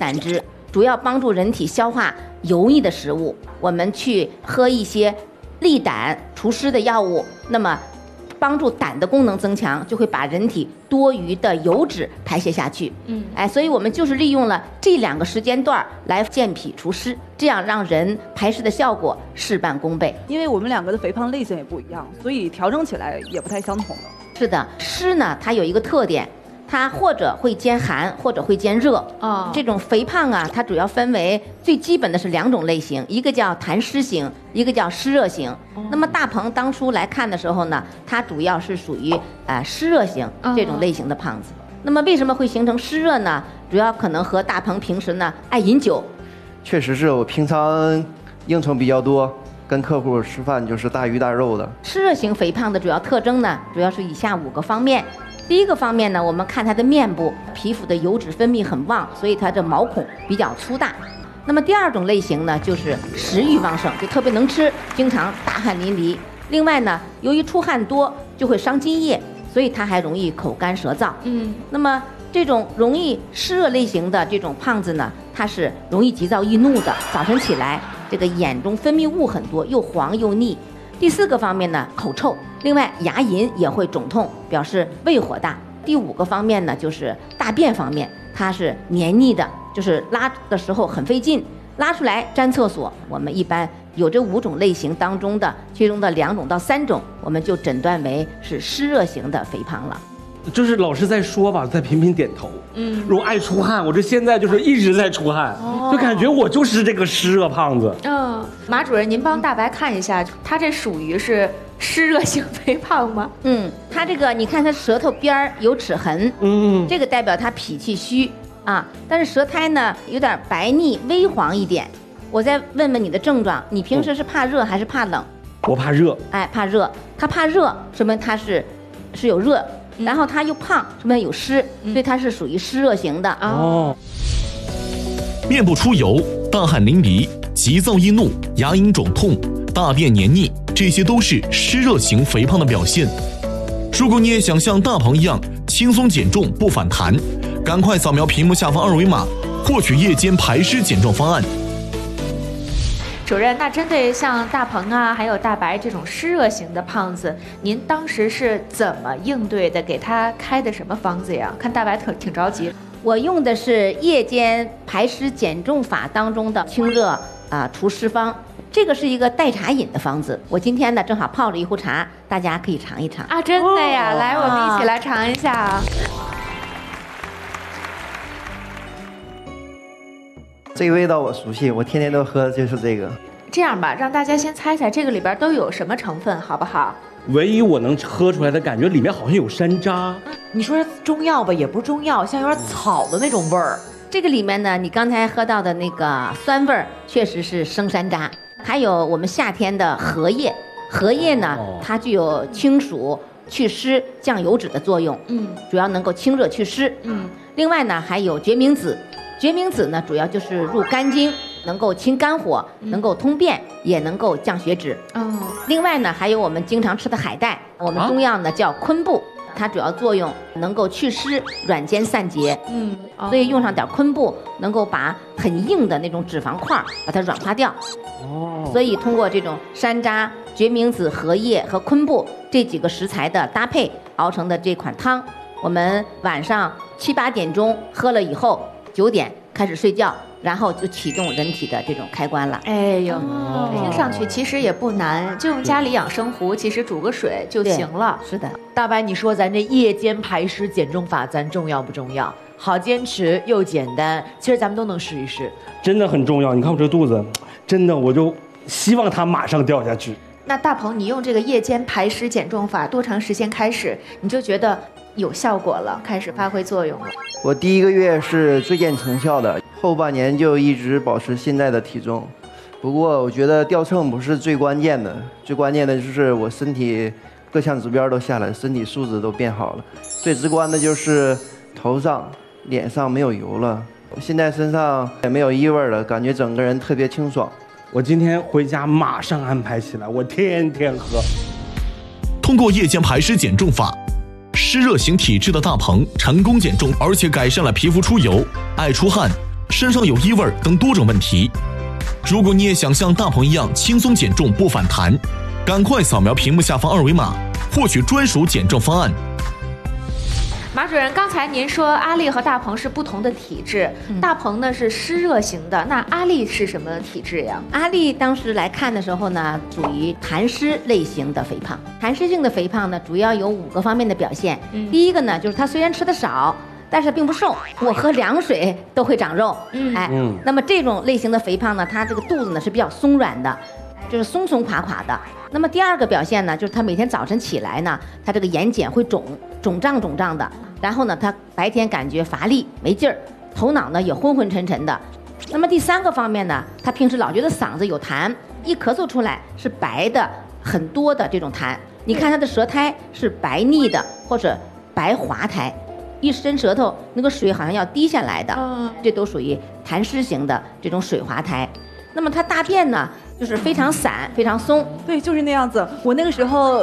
胆汁，主要帮助人体消化油腻的食物。我们去喝一些利胆除湿的药物，那么帮助胆的功能增强，就会把人体多余的油脂排泄下去。所以我们就是利用了这2个时间段来健脾除湿，这样让人排湿的效果事半功倍。 因为我们2个的肥胖类型也不一样，所以调整起来也不太相同了。 是的，湿呢，它有一个特点，它或者会兼寒，或者会兼热。这种肥胖啊，它主要分为最基本的是2种类型，一个叫痰湿型，一个叫湿热型。那么大鹏当初来看的时候呢，它主要是属于湿热型这种类型的胖子。那么为什么会形成湿热呢？主要可能和大鹏平时呢爱饮酒。 确实是我平常应酬比较多，跟客户吃饭就是大鱼大肉的。 湿热型肥胖的主要特征呢，主要是以下5个方面。第一个方面呢，我们看它的面部皮肤的油脂分泌很旺，所以它的毛孔比较粗大。那么第2种类型呢，就是食欲旺盛，就特别能吃，经常大汗淋漓。另外呢，由于出汗多就会伤津液，所以它还容易口干舌燥。那么这种容易湿热类型的这种胖子呢，它是容易急躁易怒的，早晨起来这个眼中分泌物很多，又黄又腻。第4个方面呢，口臭，另外牙龈也会肿痛，表示胃火大。第5个方面呢，就是大便方面，它是黏腻的，就是拉的时候很费劲，拉出来沾厕所。我们一般有这5种类型当中的其中的2种到3种，我们就诊断为是湿热型的肥胖了。 就是老师在说吧，在频频点头。如果爱出汗，我这现在就是一直在出汗，就感觉我就是这个湿热胖子。 马主任，您帮大白看一下，他这属于是湿热型肥胖吗？ 他这个你看他舌头边有齿痕，这个代表他脾气虚啊，但是舌苔呢有点白腻微黄一点。我再问问你的症状，你平时是怕热还是怕冷？ 我怕热。 怕热，他怕热，说明他是有热。然后他又胖，说明有湿，所以他是属于湿热型的。 面部出油、大汗淋漓、急躁易怒、牙龈肿痛、大便黏腻，这些都是湿热型肥胖的表现。如果你也想像大鹏一样轻松减重不反弹，赶快扫描屏幕下方2维码，获取夜间排湿减重方案。 主任，那针对像大鹏啊，还有大白这种湿热型的胖子，您当时是怎么应对的？给他开的什么方子呀？看大白挺着急。 我用的是夜间排湿减重法当中的清热除湿方，这个是一个代茶饮的方子。我今天呢正好泡了一壶茶，大家可以尝一尝啊！真的呀，来，我们一起来尝一下啊。 这个味道我熟悉，我天天都喝的就是这个。 这样吧，让大家先猜猜这个里边都有什么成分，好不好？ 唯一我能喝出来的感觉，里面好像有山楂。 你说中药吧，也不是中药，像有点草的那种味儿。 这个里面呢，你刚才喝到的那个酸味儿，确实是生山楂。还有我们夏天的荷叶，荷叶呢，它具有清暑、祛湿、降油脂的作用。主要能够清热祛湿。另外呢，还有决明子。决明子呢，主要就是入肝经，能够清肝火，能够通便，也能够降血脂。另外呢，还有我们经常吃的海带，我们中药呢叫昆布，它主要作用能够祛湿、软坚散结。所以用上点昆布，能够把很硬的那种脂肪块把它软化掉。所以通过这种山楂、决明子、荷叶和昆布这几个食材的搭配熬成的这款汤，我们晚上7、8点钟喝了以后，9点开始睡觉，然后就启动人体的这种开关了。 哎呦，听上去其实也不难，就用家里养生壶，其实煮个水就行了。 是的， 大白，你说咱这夜间排湿减重法，咱重要不重要？好坚持又简单，其实咱们都能试一试。 真的很重要，你看我这肚子，真的我就希望它马上掉下去。 那大鹏，你用这个夜间排湿减重法多长时间开始，你就觉得有效果了，开始发挥作用了？ 我第1个月是最见成效的，后半年就一直保持现在的体重。不过我觉得掉秤不是最关键的，最关键的就是我身体各项指标都下来，身体素质都变好了。最直观的就是头上、脸上没有油了，现在身上也没有异味了，感觉整个人特别清爽。 我今天回家马上安排起来，我天天喝。 通过夜间排湿减重法，湿热型体质的大鹏成功减重，而且改善了皮肤出油、爱出汗、 身上有异味等多种问题。如果你也想像大鹏一样轻松减重不反弹，赶快扫描屏幕下方2维码，获取专属减重方案。 马主任，刚才您说阿丽和大鹏是不同的体质，大鹏呢是湿热型的，那阿丽是什么体质呀？ 阿丽当时来看的时候呢，属于痰湿类型的肥胖。痰湿性的肥胖呢，主要有5个方面的表现。第一个呢，就是她虽然吃的少，但是并不瘦，我喝凉水都会长肉。那么这种类型的肥胖呢，它这个肚子呢是比较松软的，就是松松垮垮的。那么第二个表现呢，就是她每天早晨起来呢，她这个眼睑会肿胀的，然后呢，她白天感觉乏力没劲儿，头脑呢也昏昏沉沉的。那么第3个方面呢，她平时老觉得嗓子有痰，一咳嗽出来是白的很多的这种痰。你看她的舌苔是白腻的或者白滑苔，一伸舌头那个水好像要滴下来的，这都属于痰湿型的这种水滑苔。那么她大便呢，就是非常散非常松。 对，就是那样子。我那个时候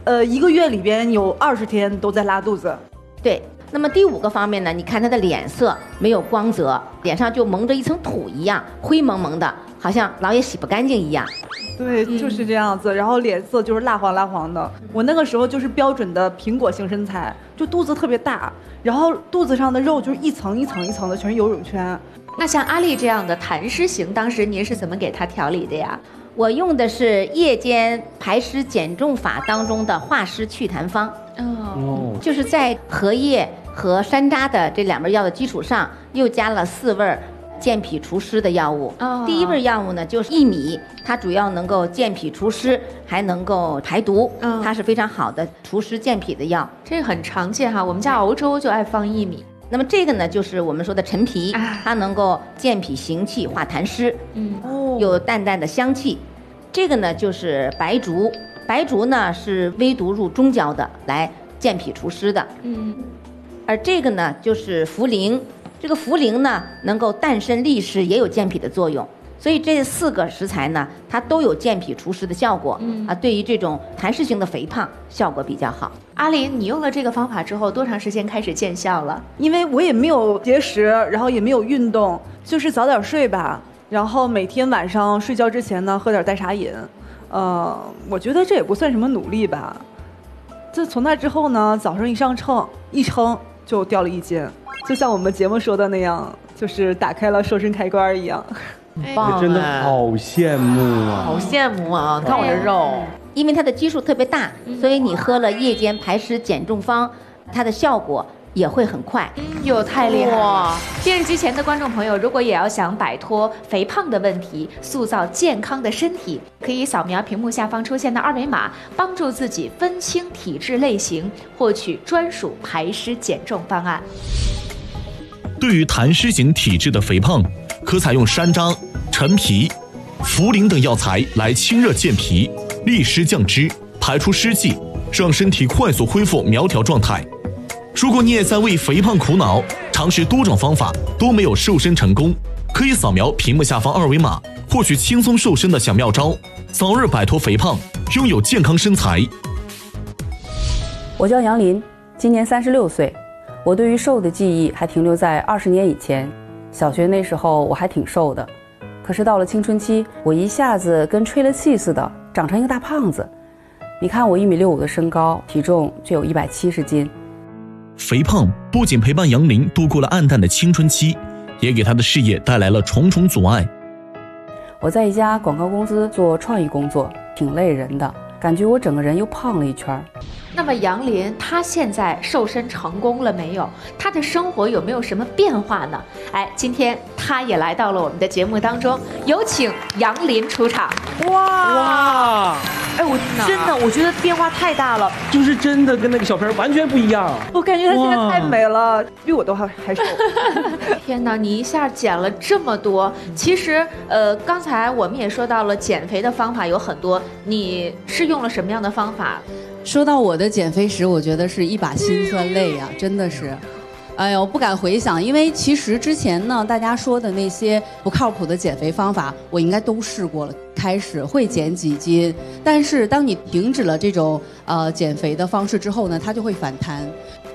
1个月里边有20天都在拉肚子。 对，那么第5个方面呢，你看他的脸色没有光泽，脸上就蒙着一层土一样，灰蒙蒙的，好像老也洗不干净一样。 对，就是这样子。然后脸色就是蜡黄的。我那个时候就是标准的苹果型身材，就肚子特别大，然后肚子上的肉就是一层一层一层的，全是游泳圈。 那像阿丽这样的痰湿型，当时您是怎么给她调理的呀？ 我用的是夜间排湿减重法当中的化湿祛痰方。就是在荷叶和山楂的这2味药的基础上，又加了4味健脾除湿的药物。第1味药物呢就是薏米，它主要能够健脾除湿，还能够排毒，它是非常好的除湿健脾的药。 这个很常见哈，我们家熬粥就爱放薏米。 那么这个呢，就是我们说的陈皮，它能够健脾行气、化痰湿，有淡淡的香气。这个呢就是白术，白术呢是微毒入中焦的，来健脾除湿的。而这个呢就是茯苓，这个茯苓呢能够淡渗利湿，也有健脾的作用。所以这4个食材呢，它都有健脾除湿的效果。对于这种痰湿型的肥胖效果比较好。 阿林，你用了这个方法之后，多长时间开始见效了？ 因为我也没有节食，然后也没有运动，就是早点睡吧。然后每天晚上睡觉之前呢，喝点代茶饮。我觉得这也不算什么努力吧。就从那之后呢，早上一上秤一称就掉了1斤，就像我们节目说的那样，就是打开了瘦身开关一样。 真的好羡慕啊！ 好羡慕啊！看我这肉， 因为它的基数特别大，所以你喝了夜间排湿减重方，它的效果也会很快。 哟，太厉害了！电视机前的观众朋友，如果也要想摆脱肥胖的问题，塑造健康的身体，可以扫描屏幕下方出现的2维码，帮助自己分清体质类型，获取专属排湿减重方案。 对于痰湿型体质的肥胖，可采用山楂、陈皮、茯苓等药材来清热健脾、利湿降脂、排出湿气，让身体快速恢复苗条状态。如果你也在为肥胖苦恼，尝试多种方法都没有瘦身成功，可以扫描屏幕下方2维码，获取轻松瘦身的小妙招，早日摆脱肥胖，拥有健康身材。 我叫杨林，今年36岁。我对于瘦的记忆还停留在20年以前，小学那时候我还挺瘦的，可是到了青春期，我一下子跟吹了气似的，长成一个大胖子。你看我1.65米的身高，体重就有170斤。 肥胖不仅陪伴杨林度过了暗淡的青春期，也给他的事业带来了重重阻碍。 我在一家广告公司做创意工作，挺累人的，感觉我整个人又胖了一圈。 那么杨林他现在瘦身成功了没有？他的生活有没有什么变化呢？今天他也来到了我们的节目当中，有请杨林出场。 哇！ 我觉得变化太大了， 就是真的跟那个小片完全不一样。 我感觉她现在太美了，比我都还瘦。 天哪，你一下减了这么多。其实刚才我们也说到了减肥的方法有很多，你是用了什么样的方法？ 说到我的减肥史，我觉得是一把辛酸泪呀，真的是。哎呦，不敢回想，因为其实之前呢，大家说的那些不靠谱的减肥方法，我应该都试过了。开始会减几斤，但是当你停止了这种减肥的方式之后呢，它就会反弹。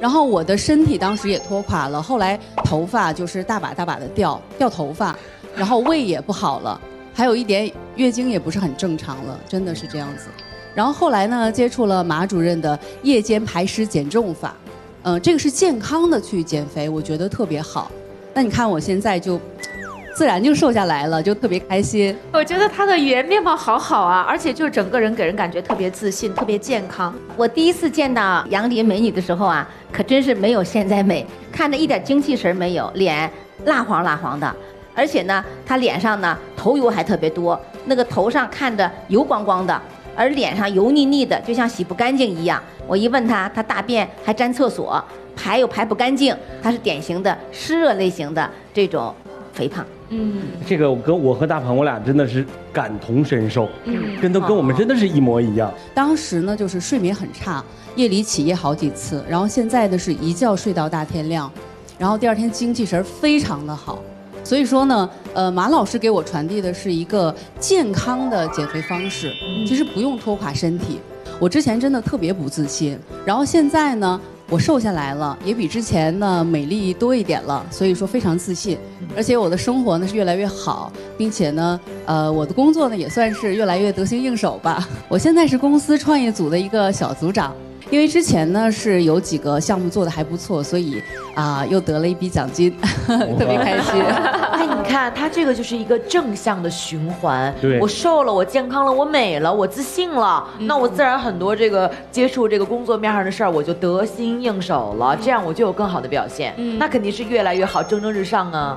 然后我的身体当时也拖垮了，后来头发就是大把大把的掉头发，然后胃也不好了，还有一点月经也不是很正常了，真的是这样子。然后后来呢，接触了马主任的夜间排湿减重法，这个是健康的去减肥，我觉得特别好。那你看我现在就自然就瘦下来了，就特别开心。 我觉得她的语言面貌好好啊，而且就是整个人给人感觉特别自信，特别健康。 我第一次见到杨林美女的时候啊，可真是没有现在美，看着一点精气神没有，脸蜡黄蜡黄的，而且呢，她脸上呢头油还特别多，那个头上看着油光光的，而脸上油腻腻的，就像洗不干净一样。我一问她，她大便还沾厕所，排又排不干净，她是典型的湿热类型的这种肥胖。 这个我和大鹏我俩真的是感同身受，跟我们真的是一模一样。 当时呢就是睡眠很差，夜里起夜好几次，然后现在的是一觉睡到大天亮，然后第二天精气神非常的好。所以说呢，马老师给我传递的是一个健康的减肥方式，其实不用拖垮身体。我之前真的特别不自信，然后现在呢，我瘦下来了，也比之前呢美丽多一点了，所以说非常自信，而且我的生活呢是越来越好，并且呢，我的工作呢也算是越来越得心应手吧。我现在是公司创业组的一个小组长。因为之前呢是有几个项目做得还不错，所以又得了一笔奖金，特别开心。 哎，你看他这个就是一个正向的循环。 对， 我瘦了，我健康了，我美了，我自信了，那我自然很多这个接触这个工作面上的事儿，我就得心应手了，这样我就有更好的表现。那肯定是越来越好，蒸蒸日上啊。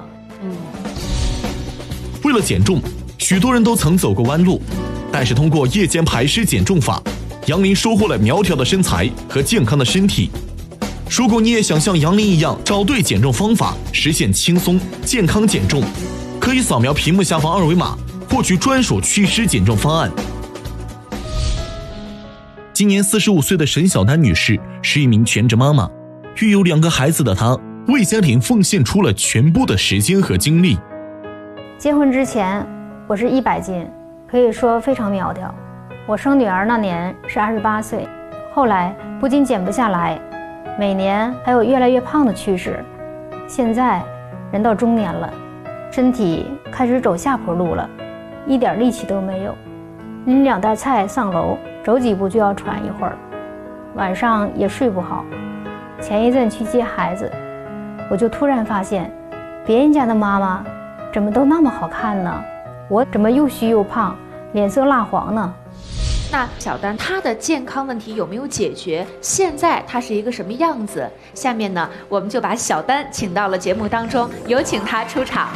为了减重，许多人都曾走过弯路，但是通过夜间排湿减重法，杨林收获了苗条的身材和健康的身体。如果你也想像杨林一样找对减重方法，实现轻松健康减重，可以扫描屏幕下方二维码，获取专属祛湿减重方案。今年45岁的沈小丹女士是一名全职妈妈，育有2个孩子的她，为家庭奉献出了全部的时间和精力。 结婚之前，我是100斤，可以说非常苗条。我生女儿那年是28岁，后来不仅减不下来，每年还有越来越胖的趋势。现在人到中年了，身体开始走下坡路了，一点力气都没有，拎2袋菜上楼，走几步就要喘一会儿，晚上也睡不好。前一阵去接孩子，我就突然发现，别人家的妈妈怎么都那么好看呢？我怎么又虚又胖，脸色蜡黄呢？ 那小丹她的健康问题有没有解决？现在她是一个什么样子？下面呢，我们就把小丹请到了节目当中，有请她出场。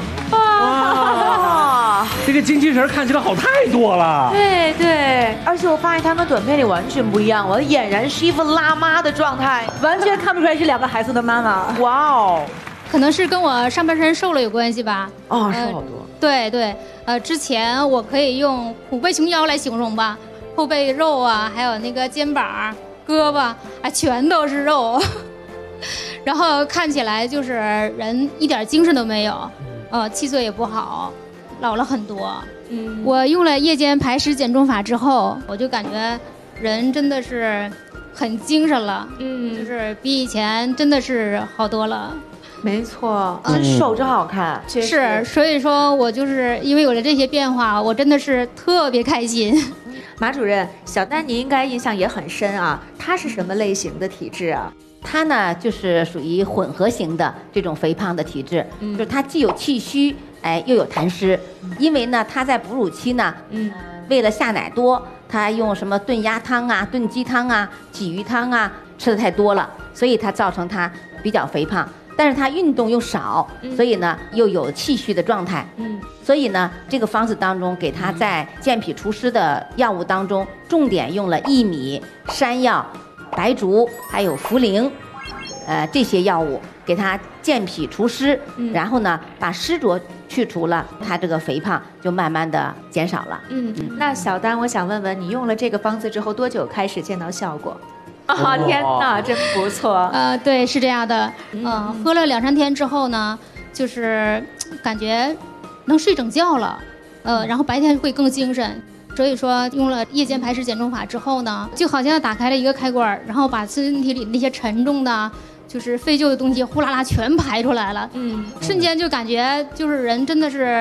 哇， 这个精气神看起来好太多了。 对对，而且我发现她跟短片里完全不一样，我俨然是一副辣妈的状态， 完全看不出来是2个孩子的妈妈。 哇哦， 可能是跟我上半身瘦了有关系吧。 哦，瘦好多。 对对，之前我可以用虎背熊腰来形容吧。后背肉啊，还有那个肩膀、胳膊啊，全都是肉，然后看起来就是人一点精神都没有，气色也不好，老了很多。我用了夜间排湿减重法之后，我就感觉人真的是很精神了，就是比以前真的是好多了。 没错，真瘦真好看， 是，所以说我就是因为有了这些变化，我真的是特别开心。 马主任，小丹你应该印象也很深啊，她是什么类型的体质啊？ 她呢就是属于混合型的这种肥胖的体质，就是她既有气虚，又有痰湿。因为呢她在哺乳期呢，为了下奶多，她用什么炖鸭汤啊、炖鸡汤啊、鲫鱼汤啊吃的太多了，所以她造成她比较肥胖。但是她运动又少，所以呢又有气虚的状态。所以呢，这个方子当中给她在健脾除湿的药物当中，重点用了薏米、山药、白术还有茯苓，这些药物给她健脾除湿，然后呢把湿浊去除了，她这个肥胖就慢慢的减少了。 那小丹，我想问问你用了这个方子之后多久开始见到效果？天哪，真不错。 对，是这样的。喝了2-3天之后呢，就是感觉能睡整觉了，然后白天会更精神。所以说用了夜间排湿减重法之后呢，就好像打开了一个开关，然后把身体里那些沉重的就是废旧的东西呼啦啦全排出来了，瞬间就感觉就是人真的是